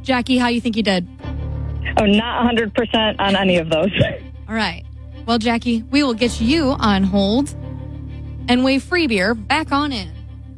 Jackie, how you think you did? Oh, not 100% on any of those. All right. Well, Jackie, we will get you on hold and wave Free Beer back on in.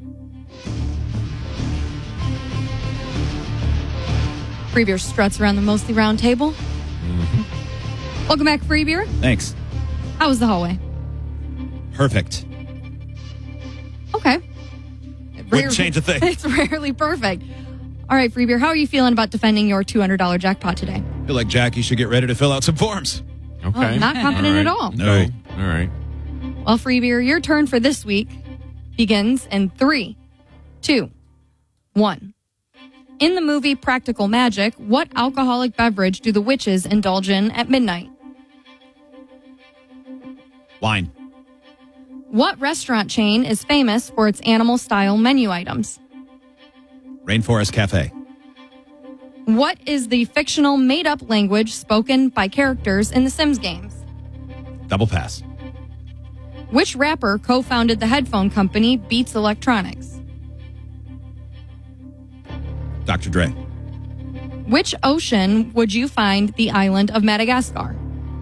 Free Beer struts around the mostly round table. Mm-hmm. Welcome back, Free Beer. Thanks. How was the hallway? Perfect. Okay. Wouldn't change a thing. It's rarely perfect. All right, Free Beer, how are you feeling about defending your $200 jackpot today? I feel like Jackie should get ready to fill out some forms. Okay. Well, not confident at all. No. Okay. All right. Well, Free Beer, your turn for this week begins in 3, 2, 1. In the movie Practical Magic, what alcoholic beverage do the witches indulge in at midnight? Wine. What restaurant chain is famous for its animal-style menu items? Rainforest Cafe. What is the fictional made-up language spoken by characters in the Sims games? Double pass. Which rapper co-founded the headphone company Beats Electronics? Dr. Dre. Which ocean would you find the island of Madagascar?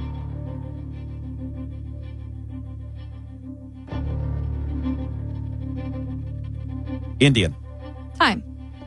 Indian. Time.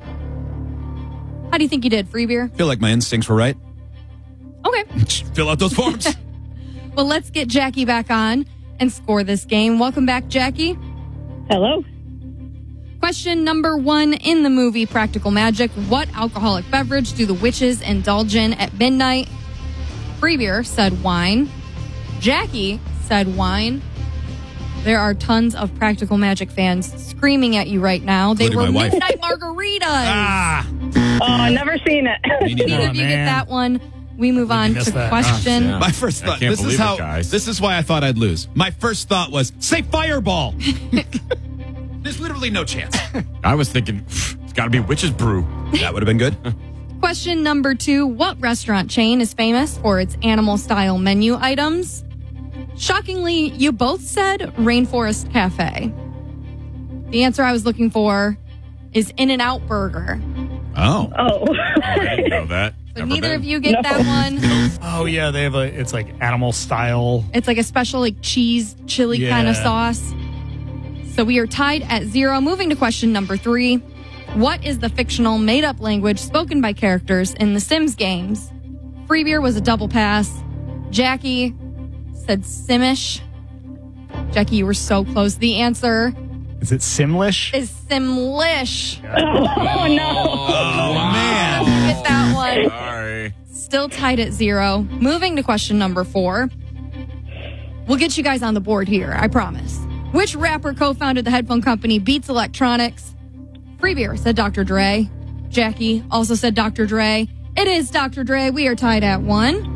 How do you think you did, Free Beer? Feel like my instincts were right. Okay. Fill out those forms. Well, let's get Jackie back on and score this game. Welcome back, Jackie. Hello? Question number 1 in the movie Practical Magic. What alcoholic beverage do the witches indulge in at midnight? Free Beer said wine. Jackie said wine. There are tons of Practical Magic fans screaming at you right now. They Including were my wife. midnight margaritas. Oh, never seen it. Neither of you get that one. We move on to that. question. Yeah. My first I thought, can't this is believe how, it, guys. this is why I thought I'd lose. My first thought was, say fireball. There's literally no chance. I was thinking, it's got to be Witch's Brew. That would have been good. Question number 2. What restaurant chain is famous for its animal-style menu items? Shockingly, you both said Rainforest Cafe. The answer I was looking for is In-N-Out Burger. Oh. Oh. I didn't know that. So Never neither been. of you get that one. Oh, yeah, they have it's like animal style. It's like a special like cheese chili kind of Yeah. sauce. So we are tied at 0. Moving to question number 3. What is the fictional made-up language spoken by characters in the Sims games? Free Beer was a double pass. Jackie said Simish. Jackie, you were so close. The answer Is it Simlish? is Simlish. Oh, no. Oh, man. Get that one. Sorry. Still tied at 0. Moving to question number 4. We'll get you guys on the board here, I promise. Which rapper co-founded the headphone company Beats Electronics? Free Beer said Dr. Dre. Jackie also said Dr. Dre. It is Dr. Dre. We are tied at 1.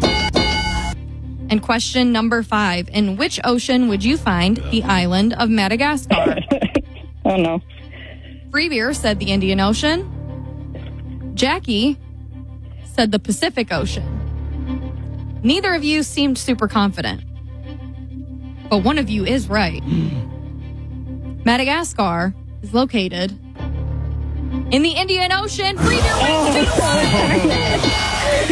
And question number 5. In which ocean would you find the island of Madagascar? Oh, no. Free Beer said the Indian Ocean. Jackie said the Pacific Ocean. Neither of you seemed super confident. But one of you is right. Madagascar is located in the Indian Ocean. Free Beer wins 2-1.